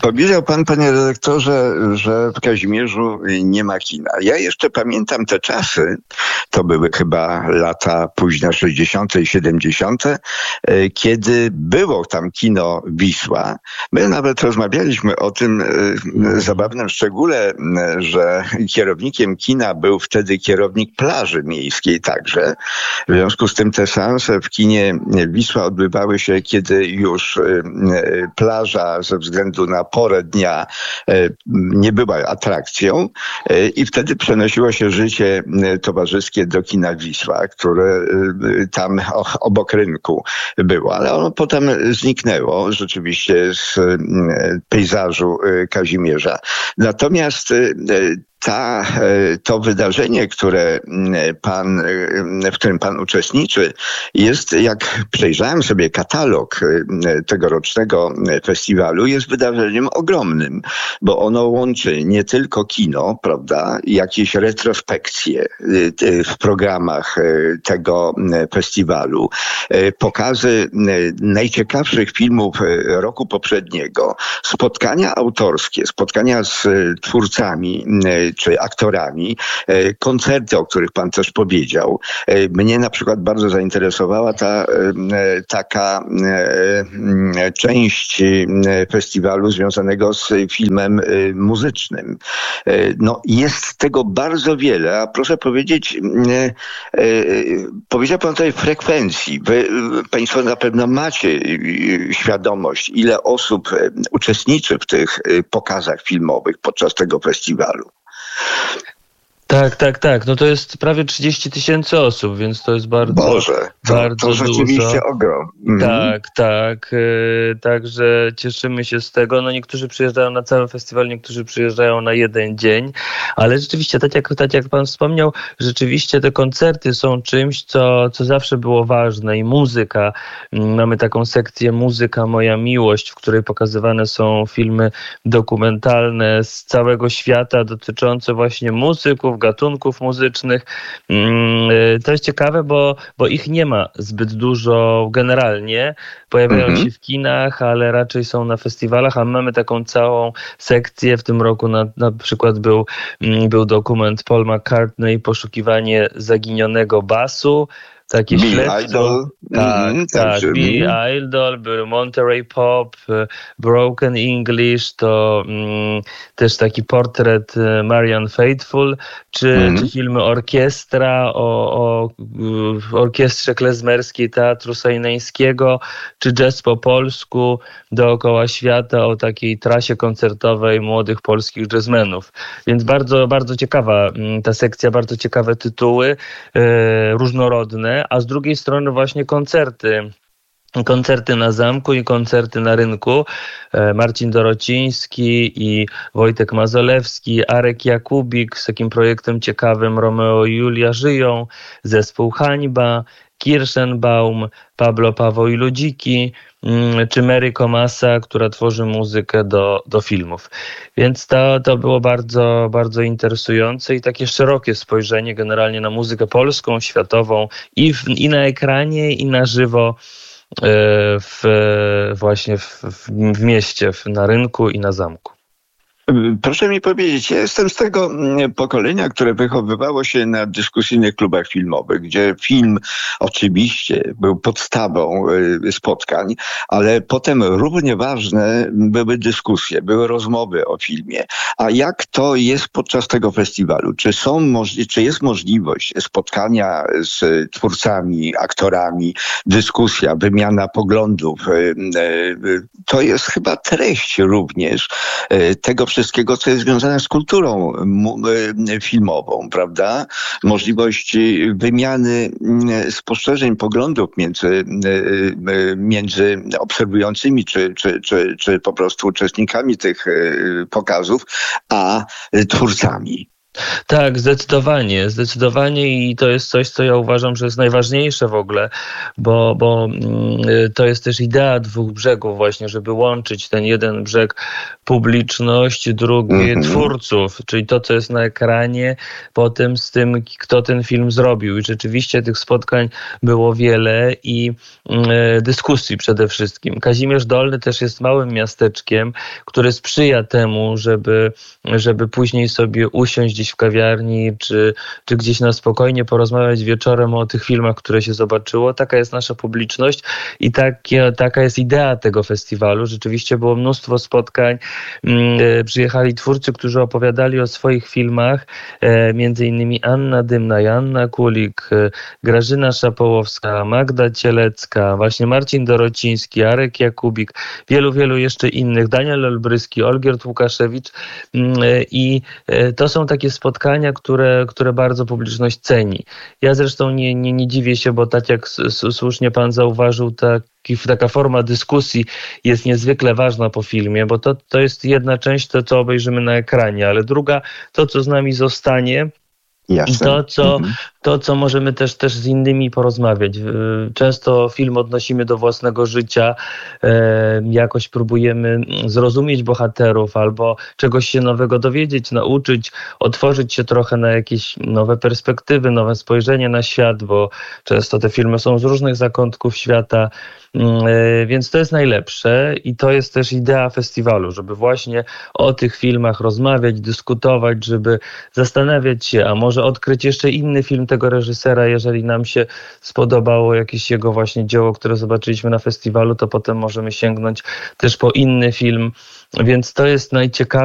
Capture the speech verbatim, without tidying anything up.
Powiedział pan, panie redaktorze, że w Kazimierzu nie ma kina. Ja jeszcze pamiętam te czasy, to były chyba lata późne sześćdziesiąte i siedemdziesiąte, kiedy było tam kino Wisła. My nawet rozmawialiśmy o tym zabawnym szczególe, że kierownikiem kina był wtedy kierownik plaży miejskiej także. W związku z tym te seanse w kinie Wisła odbywały się, kiedy już plaża ze względu na porę dnia nie była atrakcją i wtedy przenosiło się życie towarzyskie do kina Wisła, które tam obok rynku było, ale ono potem zniknęło rzeczywiście z pejzażu Kazimierza. Natomiast Ta, to wydarzenie, które pan, w którym pan uczestniczy, jest, jak przejrzałem sobie katalog tegorocznego festiwalu, jest wydarzeniem ogromnym, bo ono łączy nie tylko kino, prawda, jakieś retrospekcje w programach tego festiwalu, pokazy najciekawszych filmów roku poprzedniego, spotkania autorskie, spotkania z twórcami czy aktorami, koncerty, o których pan też powiedział. Mnie na przykład bardzo zainteresowała ta taka część festiwalu związanego z filmem muzycznym. No, jest tego bardzo wiele, a proszę powiedzieć, powiedział pan tutaj frekwencji. Wy, państwo na pewno macie świadomość, ile osób uczestniczy w tych pokazach filmowych podczas tego festiwalu. Tak, tak, tak. No to jest prawie trzydzieści tysięcy osób, więc to jest bardzo Boże, to, bardzo to rzeczywiście dużo. ogrom. Mhm. Tak, tak. Yy, także cieszymy się z tego. No niektórzy przyjeżdżają na cały festiwal, niektórzy przyjeżdżają na jeden dzień, ale rzeczywiście, tak jak, tak jak pan wspomniał, rzeczywiście te koncerty są czymś, co, co zawsze było ważne i muzyka. Mamy taką sekcję Muzyka, moja miłość, w której pokazywane są filmy dokumentalne z całego świata dotyczące właśnie muzyków, gatunków muzycznych. To jest ciekawe, bo, bo ich nie ma zbyt dużo generalnie. Pojawiają mm-hmm. się w kinach, ale raczej są na festiwalach, a mamy taką całą sekcję. W tym roku na, na przykład był, był dokument Paul McCartney, Poszukiwanie zaginionego basu. Takie Billy śledztwo. Idol. Tak, mm, tak. także, Billy mm. Idol, był Monterey Pop, Broken English, to mm, też taki portret Marianne Faithfull, czy, mm. czy filmy Orkiestra o, o orkiestrze klezmerskiej Teatru Sejneńskiego, czy jazz po polsku dookoła świata o takiej trasie koncertowej młodych polskich jazzmenów. Więc bardzo, bardzo ciekawa ta sekcja, bardzo ciekawe tytuły, e, różnorodne, a z drugiej strony właśnie koncerty. Koncerty na zamku i koncerty na rynku. Marcin Dorociński i Wojtek Mazolewski, Arek Jakubik z takim projektem ciekawym Romeo i Julia żyją, zespół Hańba, Kirschenbaum, Pablo Paweł i Ludziki, czy Mary Komasa, która tworzy muzykę do, do filmów. Więc to, to było bardzo, bardzo interesujące i takie szerokie spojrzenie generalnie na muzykę polską, światową i, w, i na ekranie, i na żywo w, właśnie w, w mieście, w, na rynku i na zamku. Proszę mi powiedzieć, ja jestem z tego pokolenia, które wychowywało się na dyskusyjnych klubach filmowych, gdzie film oczywiście był podstawą spotkań, ale potem równie ważne były dyskusje, były rozmowy o filmie. A jak to jest podczas tego festiwalu? Czy są możli- czy jest możliwość spotkania z twórcami, aktorami, dyskusja, wymiana poglądów? To jest chyba treść również tego wszystkiego, co jest związane z kulturą filmową, prawda? Możliwość wymiany spostrzeżeń, poglądów między, między obserwującymi, czy, czy, czy, czy po prostu uczestnikami tych pokazów, a twórcami. Tak, zdecydowanie, zdecydowanie i to jest coś, co ja uważam, że jest najważniejsze w ogóle, bo, bo to jest też idea dwóch brzegów właśnie, żeby łączyć ten jeden brzeg publiczność, drugi mm-hmm. twórców, czyli to, co jest na ekranie, potem z tym, kto ten film zrobił. I rzeczywiście tych spotkań było wiele i y, dyskusji przede wszystkim. Kazimierz Dolny też jest małym miasteczkiem, które sprzyja temu, żeby, żeby później sobie usiąść gdzieś w kawiarni, czy, czy gdzieś na spokojnie porozmawiać wieczorem o tych filmach, które się zobaczyło. Taka jest nasza publiczność i tak, taka jest idea tego festiwalu. Rzeczywiście było mnóstwo spotkań. Przyjechali twórcy, którzy opowiadali o swoich filmach, między innymi Anna Dymna, Joanna Kulik, Grażyna Szapołowska, Magda Cielecka, właśnie Marcin Dorociński, Arek Jakubik, wielu, wielu jeszcze innych, Daniel Olbryski, Olgierd Łukaszewicz i to są takie spotkania, które, które bardzo publiczność ceni. Ja zresztą nie, nie, nie dziwię się, bo tak jak słusznie pan zauważył, taki, taka forma dyskusji jest niezwykle ważna po filmie, bo to, to jest jedna część, to co obejrzymy na ekranie, ale druga, to co z nami zostanie, Jasne. I to co, mhm. to, co możemy też, też z innymi porozmawiać. Często film odnosimy do własnego życia, jakoś próbujemy zrozumieć bohaterów albo czegoś się nowego dowiedzieć, nauczyć, otworzyć się trochę na jakieś nowe perspektywy, nowe spojrzenie na świat, bo często te filmy są z różnych zakątków świata, więc to jest najlepsze i to jest też idea festiwalu, żeby właśnie o tych filmach rozmawiać, dyskutować, żeby zastanawiać się, a może odkryć jeszcze inny film tego reżysera, jeżeli nam się spodobało jakieś jego właśnie dzieło, które zobaczyliśmy na festiwalu, to potem możemy sięgnąć też po inny film, więc to jest najciekawsze.